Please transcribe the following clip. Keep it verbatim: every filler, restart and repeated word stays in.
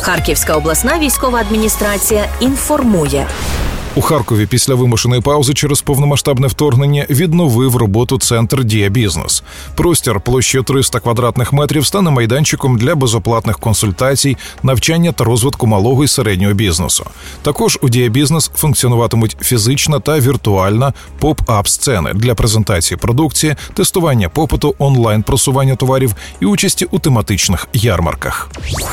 Харківська обласна військова адміністрація інформує. У Харкові після вимушеної паузи через повномасштабне вторгнення відновив роботу центр «Дія Бізнес». Простір площею триста квадратних метрів стане майданчиком для безоплатних консультацій, навчання та розвитку малого і середнього бізнесу. Також у «Дія Бізнес» функціонуватимуть фізична та віртуальна поп-ап-сцени для презентації продукції, тестування попиту, онлайн-просування товарів і участі у тематичних ярмарках.